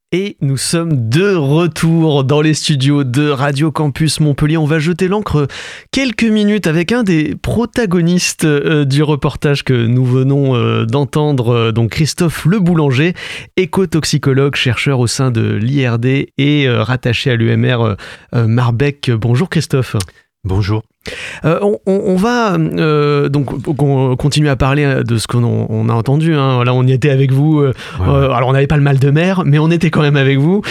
Et nous sommes de retour dans les studios de Radio Campus Montpellier. On va jeter l'encre quelques minutes avec un des protagonistes du reportage que nous venons d'entendre, donc Christophe Le Boulanger, écotoxicologue, chercheur au sein de l'IRD et rattaché à l'UMR Marbec. Bonjour Christophe. Bonjour. On va donc continuer à parler de ce qu'on a entendu. Hein. Là, on y était avec vous. Alors, on n'avait pas le mal de mer, mais on était quand même avec vous.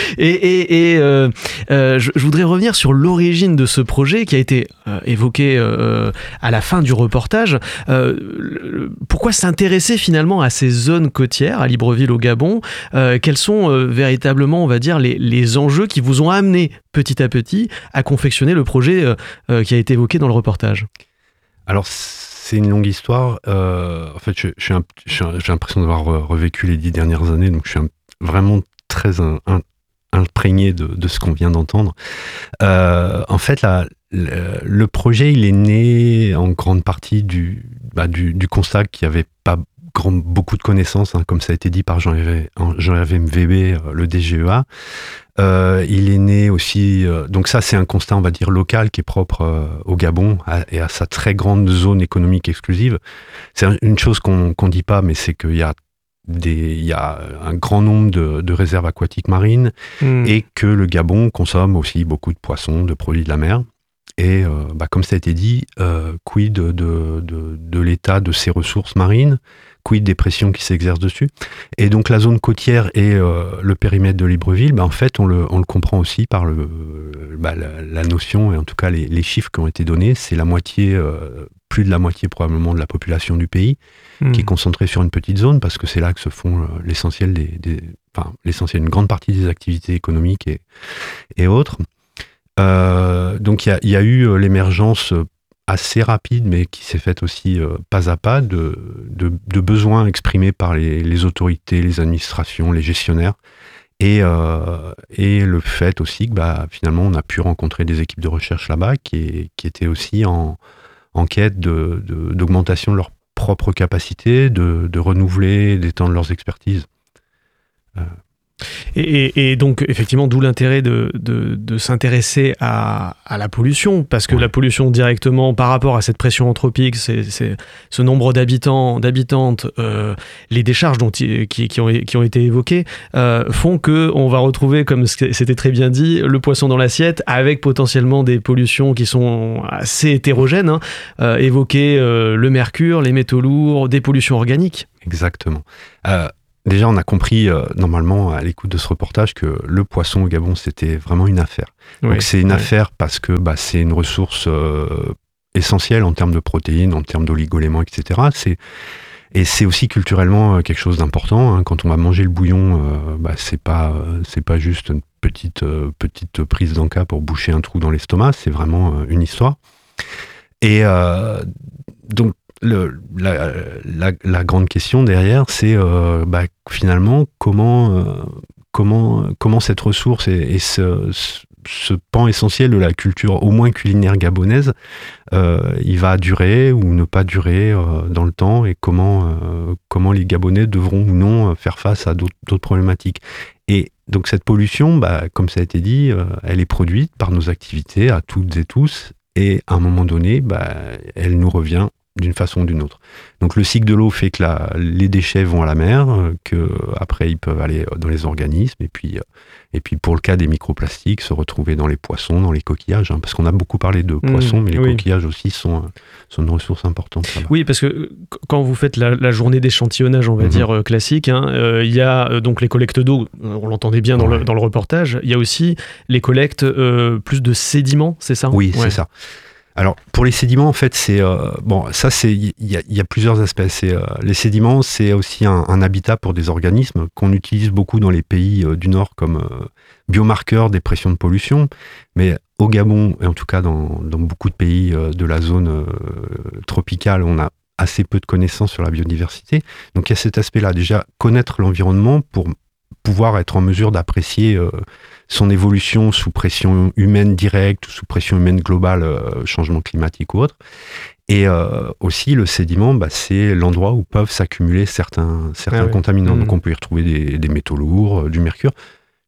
Je voudrais revenir sur l'origine de ce projet qui a été évoqué à la fin du reportage. Pourquoi s'intéresser finalement à ces zones côtières, à Libreville au Gabon ? Quels sont véritablement, on va dire, les enjeux qui vous ont amené petit à petit à confectionner le projet qui a été évoqué dans le reportage? Alors, c'est une longue histoire. En fait, j'ai l'impression d'avoir revécu les 10 dernières années, donc je suis vraiment très imprégné de ce qu'on vient d'entendre. En fait, le projet, il est né en grande partie du constat qu'il n'y avait pas beaucoup de connaissances, hein, comme ça a été dit par Jean-Hervé Mvébé, le DGEA. Il est né aussi, donc ça c'est un constat on va dire local qui est propre au Gabon et à sa très grande zone économique exclusive. C'est une chose qu'on dit pas, mais c'est qu'il y a un grand nombre de réserves aquatiques marines et que le Gabon consomme aussi beaucoup de poissons, de produits de la mer. Et comme ça a été dit, quid de l'état de ses ressources marines, quid des pressions qui s'exercent dessus. Et donc la zone côtière et le périmètre de Libreville, en fait on le comprend aussi par la notion, et en tout cas les chiffres qui ont été donnés, c'est la moitié, plus de la moitié probablement de la population du pays qui est concentrée sur une petite zone, parce que c'est là que se font l'essentiel une grande partie des activités économiques et autres. Donc il y a eu l'émergence assez rapide, mais qui s'est faite aussi pas à pas, de besoins exprimés par les autorités, les administrations, les gestionnaires, et le fait aussi que finalement on a pu rencontrer des équipes de recherche là-bas qui étaient aussi en quête d'augmentation de leur propre capacité, de renouveler, d'étendre leurs expertises. Et donc, effectivement, d'où l'intérêt de s'intéresser à la pollution, parce que la pollution directement, par rapport à cette pression anthropique, c'est ce nombre d'habitantes, les décharges qui ont été évoquées, font qu'on va retrouver, comme c'était très bien dit, le poisson dans l'assiette, avec potentiellement des pollutions qui sont assez hétérogènes, évoquer le mercure, les métaux lourds, des pollutions organiques. Exactement. Déjà, on a compris, normalement, à l'écoute de ce reportage, que le poisson au Gabon, c'était vraiment une affaire. Donc, c'est une affaire parce que c'est une ressource essentielle en termes de protéines, en termes d'oligoéléments, etc. Et c'est aussi culturellement quelque chose d'important. Hein. Quand on va manger le bouillon, c'est pas juste une petite prise d'en-cas pour boucher un trou dans l'estomac. C'est vraiment une histoire. Et donc, la grande question derrière, c'est finalement comment cette ressource et ce pan essentiel de la culture, au moins culinaire gabonaise, il va durer ou ne pas durer dans le temps, et comment les Gabonais devront ou non faire face à d'autres problématiques. Et donc cette pollution, comme ça a été dit, elle est produite par nos activités à toutes et tous, et à un moment donné, elle nous revient d'une façon ou d'une autre. Donc le cycle de l'eau fait que les déchets vont à la mer, qu'après ils peuvent aller dans les organismes, et puis pour le cas des microplastiques, se retrouver dans les poissons, dans les coquillages, parce qu'on a beaucoup parlé de poissons, mais les coquillages aussi sont une ressource importante. Là-bas. Oui, parce que quand vous faites la journée d'échantillonnage, on va dire classique, il y a donc les collectes d'eau, on l'entendait bien dans le reportage, il y a aussi les collectes plus de sédiments, c'est ça ? Oui, c'est ça. Alors, pour les sédiments, en fait, il y a plusieurs aspects. Les sédiments, c'est aussi un habitat pour des organismes qu'on utilise beaucoup dans les pays du Nord comme biomarqueurs des pressions de pollution. Mais au Gabon, et en tout cas dans beaucoup de pays de la zone tropicale, on a assez peu de connaissances sur la biodiversité. Donc, il y a cet aspect-là. Déjà, connaître l'environnement pour pouvoir être en mesure d'apprécier son évolution sous pression humaine directe ou sous pression humaine globale, changement climatique ou autre. Et aussi, le sédiment, c'est l'endroit où peuvent s'accumuler certains contaminants. Donc, on peut y retrouver des métaux lourds, du mercure.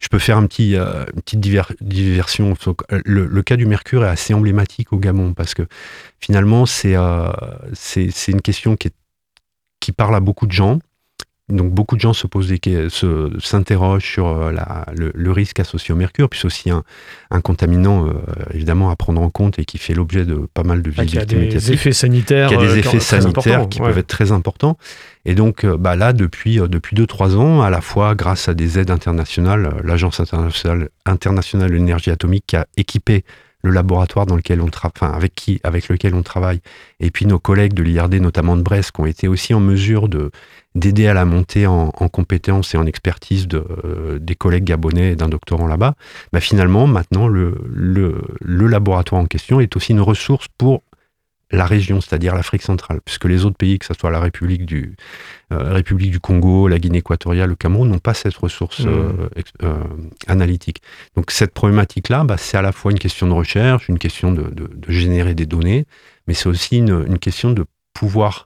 Je peux faire une petite diversion. Le cas du mercure est assez emblématique au Gabon parce que finalement, c'est une question qui parle à beaucoup de gens. Donc beaucoup de gens s'interrogent sur le risque associé au mercure, puis c'est aussi un contaminant évidemment à prendre en compte et qui fait l'objet de pas mal de visites médiatiques. Qui a des effets sanitaires, qui peuvent être très importants. Et donc là, depuis 2-3 ans, à la fois grâce à des aides internationales, l'Agence internationale de l'énergie atomique qui a équipé le laboratoire avec lequel on travaille, et puis nos collègues de l'IRD, notamment de Brest, qui ont été aussi en mesure d'aider à la montée en compétences et en expertise des collègues gabonais et d'un doctorant là-bas, finalement, maintenant, le laboratoire en question est aussi une ressource pour la région, c'est-à-dire l'Afrique centrale, puisque les autres pays, que ce soit la République du Congo, la Guinée équatoriale, le Cameroun, n'ont pas cette ressource analytique. Donc cette problématique-là, c'est à la fois une question de recherche, une question de générer des données, mais c'est aussi une question de pouvoir,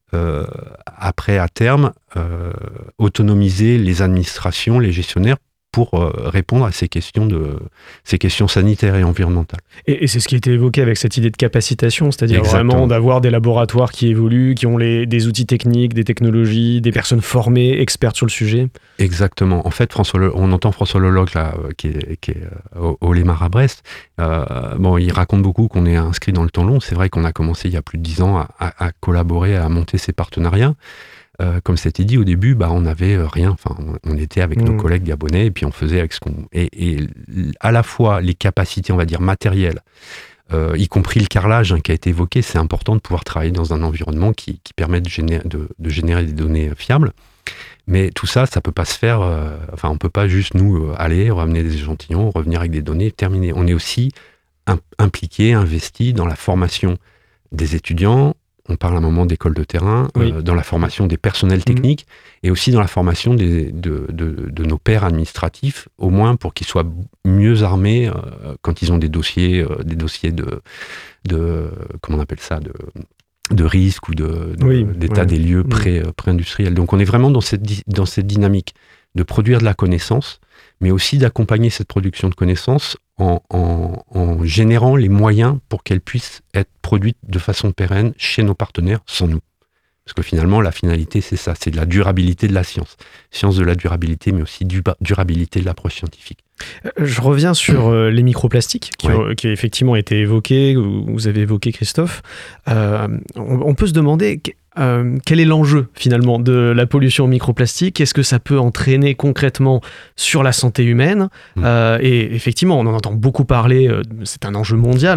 après, à terme, autonomiser les administrations, les gestionnaires, pour répondre à ces questions sanitaires et environnementales. Et c'est ce qui a été évoqué avec cette idée de capacitation, c'est-à-dire Exactement. Vraiment d'avoir des laboratoires qui évoluent, qui ont des outils techniques, des technologies, des personnes formées, expertes sur le sujet. Exactement. En fait, on entend François Lologue, là, qui est au Lémar à Brest. Il raconte beaucoup qu'on est inscrit dans le temps long. C'est vrai qu'on a commencé il y a plus de 10 ans à collaborer, à monter ces partenariats. Comme c'était dit au début, on n'avait rien. Enfin, on était avec nos collègues gabonais et puis on faisait avec ce qu'on... Et à la fois les capacités, on va dire, matérielles, y compris le carrelage qui a été évoqué, c'est important de pouvoir travailler dans un environnement qui permet de générer des données fiables. Mais tout ça, ça peut pas se faire... on peut pas juste nous aller, ramener des échantillons, revenir avec des données, terminer. On est aussi impliqué, investi dans la formation des étudiants. On parle à un moment d'école de terrain, dans la formation des personnels techniques et aussi dans la formation de nos pairs administratifs, au moins pour qu'ils soient mieux armés quand ils ont des dossiers de comment on appelle ça, de risque ou d'état des lieux pré-industriels. Donc on est vraiment dans cette dynamique de produire de la connaissance, mais aussi d'accompagner cette production de connaissances en générant les moyens pour qu'elle puisse être produite de façon pérenne chez nos partenaires sans nous. Parce que finalement, la finalité, c'est ça, c'est de la durabilité de la science. Science de la durabilité, mais aussi durabilité de l'approche scientifique. Je reviens sur les microplastiques qui effectivement été évoqués, vous avez évoqué Christophe. On peut se demander... quel est l'enjeu finalement de la pollution aux microplastiques? Qu'est-ce que ça peut entraîner concrètement sur la santé humaine? Et effectivement, on en entend beaucoup parler, c'est un enjeu mondial.